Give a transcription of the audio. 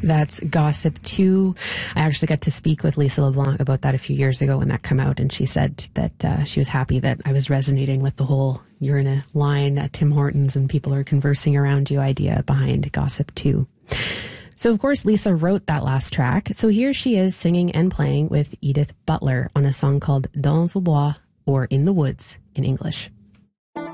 That's Gossip 2. I actually got to speak with Lisa LeBlanc about that a few years ago when that came out, and she said that she was happy that I was resonating with the whole "you're in a line at Tim Hortons and people are conversing around you" idea behind Gossip 2. So, of course, Lisa wrote that last track. So here she is singing and playing with Edith Butler on a song called Dans le Bois, or In the Woods in English.